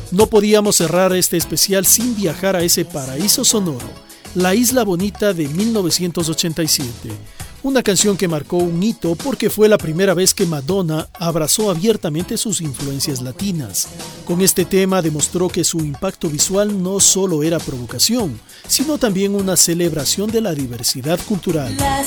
No podíamos cerrar este especial sin viajar a ese paraíso sonoro, La Isla Bonita de 1987. Una canción que marcó un hito porque fue la primera vez que Madonna abrazó abiertamente sus influencias latinas. Con este tema demostró que su impacto visual no solo era provocación, sino también una celebración de la diversidad cultural. Las